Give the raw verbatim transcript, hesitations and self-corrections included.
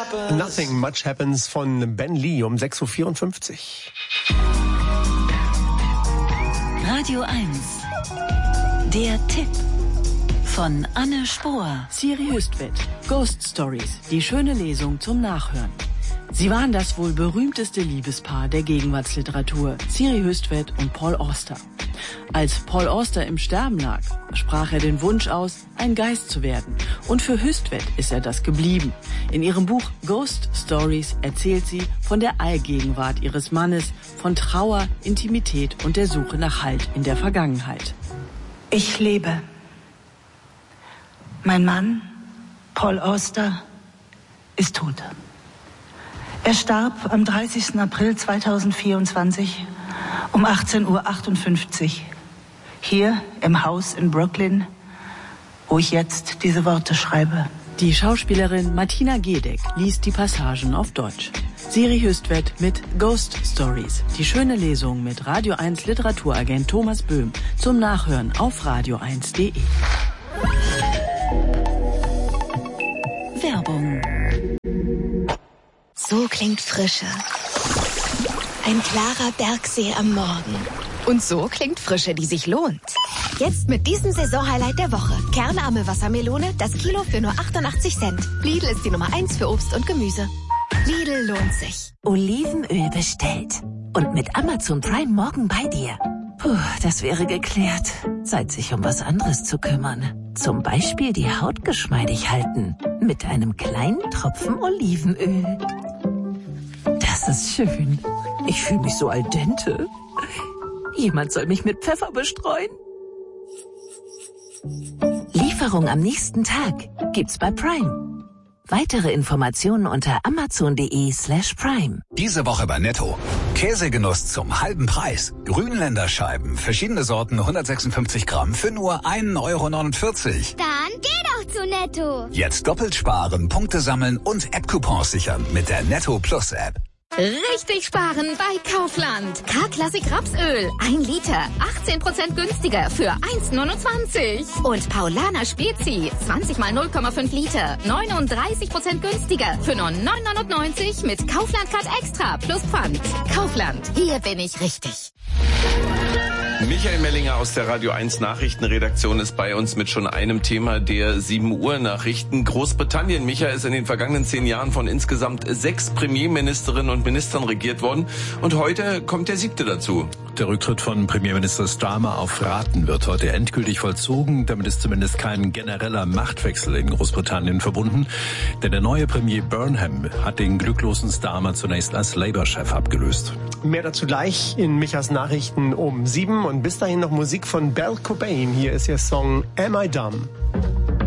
Nothing Much Happens von Ben Lee um sechs Uhr vierundfünfzig. Radio eins. Der Tipp von Anne Spohr. Siri Hüstvedt, Ghost Stories, die schöne Lesung zum Nachhören. Sie waren das wohl berühmteste Liebespaar der Gegenwartsliteratur, Siri Hüstvedt und Paul Auster. Als Paul Auster im Sterben lag, sprach er den Wunsch aus, ein Geist zu werden. Und für Hüstvedt ist er das geblieben. In ihrem Buch Ghost Stories erzählt sie von der Allgegenwart ihres Mannes, von Trauer, Intimität und der Suche nach Halt in der Vergangenheit. Ich lebe. Mein Mann, Paul Auster, ist tot. Er starb am dreißigsten April zweitausendvierundzwanzig um achtzehn Uhr achtundfünfzig hier im Haus in Brooklyn, wo ich jetzt diese Worte schreibe. Die Schauspielerin Martina Gedeck liest die Passagen auf Deutsch. Siri Hüstvedt mit Ghost Stories. Die schöne Lesung mit Radio eins Literaturagent Thomas Böhm zum Nachhören auf radio eins punkt de. Werbung. So klingt Frische. Ein klarer Bergsee am Morgen. Und so klingt Frische, die sich lohnt. Jetzt mit diesem Saisonhighlight der Woche. Kernarme Wassermelone, das Kilo für nur achtundachtzig Cent. Lidl ist die Nummer eins für Obst und Gemüse. Lidl lohnt sich. Olivenöl bestellt. Und mit Amazon Prime morgen bei dir. Puh, das wäre geklärt. Zeit, sich um was anderes zu kümmern. Zum Beispiel die Haut geschmeidig halten. Mit einem kleinen Tropfen Olivenöl. Das ist schön. Ich fühle mich so al dente. Jemand soll mich mit Pfeffer bestreuen. Lieferung am nächsten Tag gibt's bei Prime. Weitere Informationen unter amazon.de slash prime. Diese Woche bei Netto. Käsegenuss zum halben Preis. Grünländerscheiben, verschiedene Sorten, hundertsechsundfünfzig Gramm für nur ein Euro neunundvierzig. Dann geh doch zu Netto. Jetzt doppelt sparen, Punkte sammeln und App-Coupons sichern mit der Netto Plus App. Richtig sparen bei Kaufland. K-Klassik Rapsöl, ein Liter, achtzehn Prozent günstiger für eins neunundzwanzig. Und Paulaner Spezi, zwanzig mal null Komma fünf Liter, neununddreißig Prozent günstiger für nur neun neunundneunzig mit Kaufland Card Extra plus Pfand. Kaufland, hier bin ich richtig. Michael Mellinger aus der Radio eins Nachrichtenredaktion ist bei uns mit schon einem Thema der sieben Uhr Nachrichten. Großbritannien. Michael ist in den vergangenen zehn Jahren von insgesamt sechs Premierministerinnen und Ministern regiert worden. Und heute kommt der siebte dazu. Der Rücktritt von Premierminister Starmer auf Raten wird heute endgültig vollzogen. Damit ist zumindest kein genereller Machtwechsel in Großbritannien verbunden. Denn der neue Premier Burnham hat den glücklosen Starmer zunächst als Labour-Chef abgelöst. Mehr dazu gleich in Michas Nachrichten um sieben. Und bis dahin noch Musik von Belle Cobain. Hier ist ihr Song Am I Dumb?